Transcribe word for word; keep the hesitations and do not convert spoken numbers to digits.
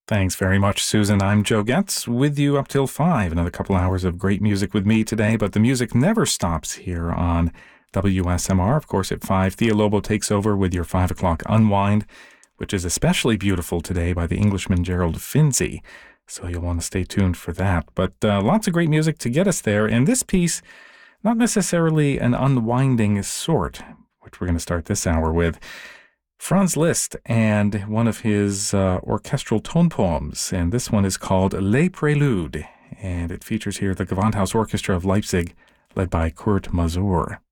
Thanks very much, Susan. I'm Joe Getz with you up till five. Another couple hours of great music with me today, but the music never stops here on W S M R. Of course, at five, Thea Lobo takes over with your five o'clock Unwind, which is especially beautiful today by the Englishman Gerald Finzi. So you'll want to stay tuned for that. But uh, lots of great music to get us there. And this piece, not necessarily an unwinding sort, which we're going to start this hour with. Franz Liszt and one of his uh, orchestral tone poems, and this one is called Les Préludes, and it features here the Gewandhaus Orchestra of Leipzig, led by Kurt Masur.